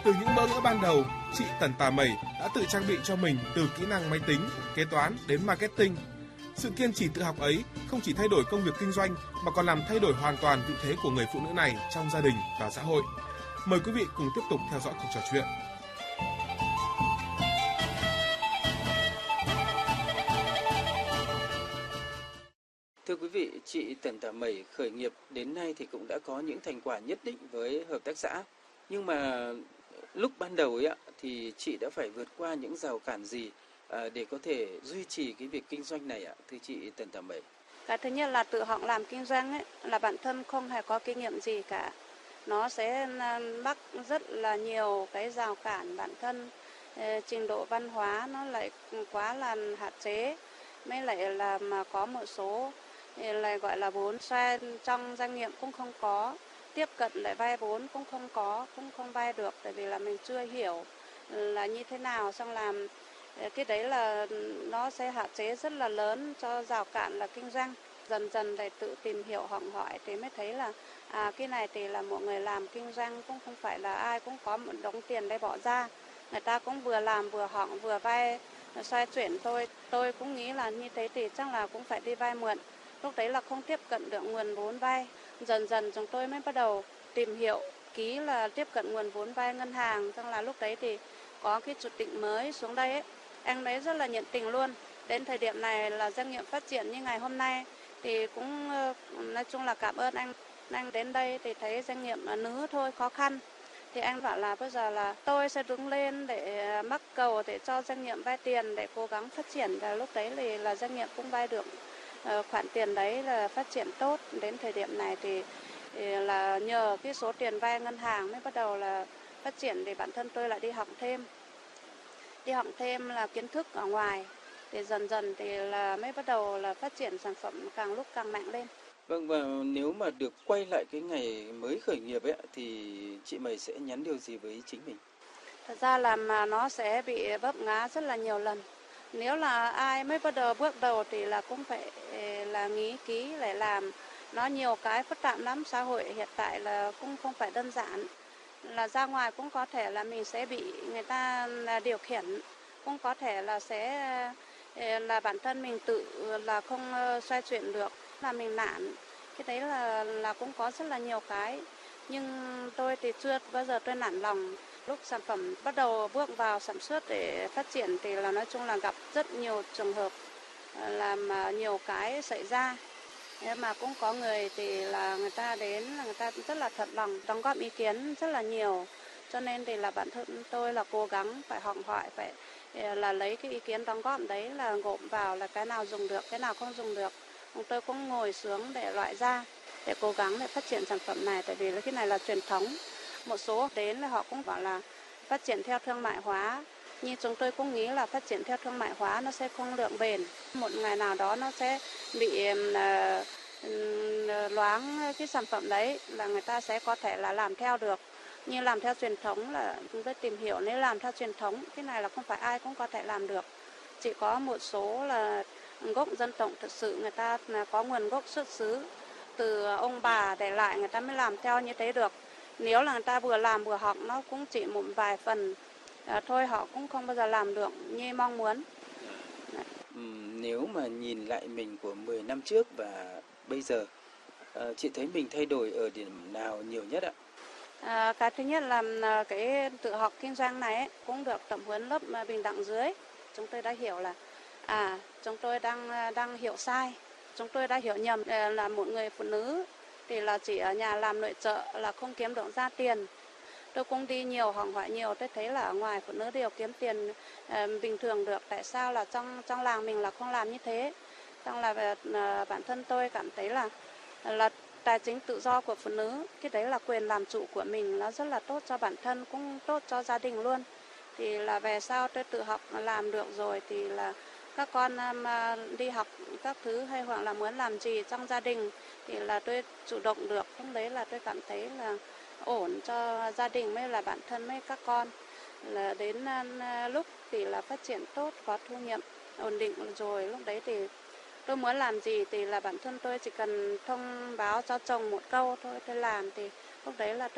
Từ những bỡ ngỡ ban đầu, chị Tần Tà Mẩy đã tự trang bị cho mình từ kỹ năng máy tính, kế toán đến marketing. Sự kiên trì tự học ấy không chỉ thay đổi công việc kinh doanh mà còn làm thay đổi hoàn toàn vị thế của người phụ nữ này trong gia đình và xã hội. Mời quý vị cùng tiếp tục theo dõi cuộc trò chuyện. Thưa quý vị, chị Tần Tà Mẩy khởi nghiệp đến nay thì cũng đã có những thành quả nhất định với hợp tác xã. Nhưng mà lúc ban đầu ấy thì chị đã phải vượt qua những rào cản gì để có thể duy trì cái việc kinh doanh này ạ, thưa chị Tần Tà Mẩy? Cái thứ nhất là tự học làm kinh doanh ấy, là bản thân không hề có kinh nghiệm gì cả. Nó sẽ mắc rất là nhiều cái rào cản bản thân, trình độ văn hóa nó lại quá là hạn chế. Mới lại là mà có một số lại gọi là vốn xoay trong doanh nghiệp cũng không có, tiếp cận lại vay vốn cũng không có, cũng không vay được tại vì là mình chưa hiểu là như thế nào, xong làm cái đấy là nó sẽ hạn chế rất là lớn cho rào cản là kinh doanh. Dần dần để tự tìm hiểu học hỏi thì mới thấy là cái này thì là một người làm kinh doanh cũng không phải là ai cũng có một đống tiền để bỏ ra. Người ta cũng vừa làm vừa học vừa vay xoay chuyển thôi. Tôi cũng nghĩ là như thế thì chắc là cũng phải đi vay mượn. Lúc đấy là không tiếp cận được nguồn vốn vay. Dần dần chúng tôi mới bắt đầu tìm hiểu kỹ là tiếp cận nguồn vốn vay ngân hàng. Xong là lúc đấy thì có cái chủ tịch mới xuống đây ấy, anh ấy rất là nhiệt tình luôn. Đến thời điểm này là doanh nghiệp phát triển như ngày hôm nay thì cũng nói chung là cảm ơn anh. Anh đến đây thì thấy doanh nghiệp nữ thôi khó khăn. Thì anh bảo là bây giờ là tôi sẽ đứng lên để mắc cầu để cho doanh nghiệp vay tiền để cố gắng phát triển. Và lúc đấy thì là doanh nghiệp cũng vay được khoản tiền đấy là phát triển tốt. Đến thời điểm này thì là nhờ cái số tiền vay ngân hàng mới bắt đầu là phát triển thì bản thân tôi lại đi học thêm. Đi học thêm là kiến thức ở ngoài. Thì dần dần thì là mới bắt đầu là phát triển sản phẩm càng lúc càng mạnh lên. Vâng, và nếu mà được quay lại cái ngày mới khởi nghiệp ấy thì chị Mẩy sẽ nhắn điều gì với chính mình? Thật ra là mà nó sẽ bị vấp ngã rất là nhiều lần. Nếu là ai mới bắt đầu bước đầu thì là cũng phải là nghĩ kỹ để làm. Nó nhiều cái phức tạp lắm, xã hội hiện tại là cũng không phải đơn giản. Là ra ngoài cũng có thể là mình sẽ bị người ta là điều khiển, cũng có thể là sẽ là bản thân mình tự là không xoay chuyển được, là mình nản. Cái đấy là cũng có rất là nhiều cái. Nhưng tôi thì chưa bao giờ tôi nản lòng. Lúc sản phẩm bắt đầu bước vào sản xuất để phát triển thì là nói chung là gặp rất nhiều trường hợp làm nhiều cái xảy ra. Nhưng mà cũng có người thì là người ta đến là người ta rất là thật lòng đóng góp ý kiến rất là nhiều. Cho nên thì là bản thân tôi là cố gắng phải học hỏi, phải là lấy cái ý kiến đóng góp đấy là gộp vào là cái nào dùng được, cái nào không dùng được. Tôi cũng ngồi xuống để loại ra, để cố gắng để phát triển sản phẩm này, tại vì cái này là truyền thống. Một số đến là họ cũng bảo là phát triển theo thương mại hóa, nhưng chúng tôi cũng nghĩ là phát triển theo thương mại hóa nó sẽ không lượng bền. Một ngày nào đó nó sẽ bị loáng cái sản phẩm đấy, là người ta sẽ có thể là làm theo được. Như làm theo truyền thống là chúng tôi tìm hiểu, nếu làm theo truyền thống, cái này là không phải ai cũng có thể làm được. Chỉ có một số là gốc dân tộc thực sự người ta là có nguồn gốc xuất xứ từ ông bà để lại, người ta mới làm theo như thế được. Nếu là người ta vừa làm vừa học nó cũng chỉ một vài phần thôi, họ cũng không bao giờ làm được như mong muốn. Nếu mà nhìn lại mình của 10 năm trước và bây giờ, chị thấy mình thay đổi ở điểm nào nhiều nhất ạ? Cái thứ nhất là cái tự học kinh doanh này ấy, cũng được tập huấn lớp bình đẳng dưới. Chúng tôi đã hiểu là chúng tôi đang hiểu sai. Chúng tôi đã hiểu nhầm là một người phụ nữ thì là chỉ ở nhà làm nội trợ là không kiếm được ra tiền. Tôi cũng đi nhiều, học hỏi nhiều, tôi thấy là ở ngoài phụ nữ đều kiếm tiền bình thường được. Tại sao là trong làng mình là không làm như thế? Xong là bản thân tôi cảm thấy là tài chính tự do của phụ nữ, cái đấy là quyền làm chủ của mình, nó rất là tốt cho bản thân, cũng tốt cho gia đình luôn. Thì là về sau tôi tự học làm được rồi thì là các con đi học các thứ hay hoặc là muốn làm gì trong gia đình thì là tôi chủ động được. Lúc đấy là tôi cảm thấy là ổn cho gia đình mới là bản thân với các con. Là đến lúc thì là phát triển tốt, có thu nhập ổn định rồi, lúc đấy thì tôi muốn làm gì thì là bản thân tôi chỉ cần thông báo cho chồng một câu thôi, tôi làm thì lúc đấy là tôi